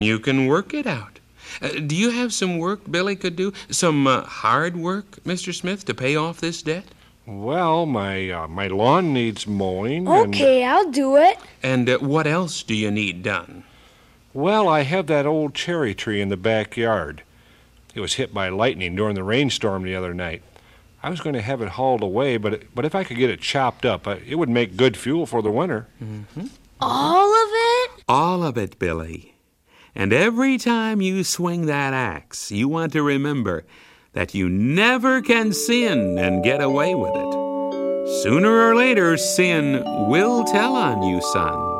You can work it out. Do you have some work Billy could do? Some hard work, Mr. Smith, to pay off this debt? Well, my lawn needs mowing. Okay, I'll do it. And what else do you need done? Well, I have that old cherry tree in the backyard. It was hit by lightning during the rainstorm the other night. I was going to have it hauled away, but if I could get it chopped up, it would make good fuel for the winter. Mm-hmm. All of it? All of it, Billy. And every time you swing that axe, you want to remember that you never can sin and get away with it. Sooner or later, sin will tell on you, son.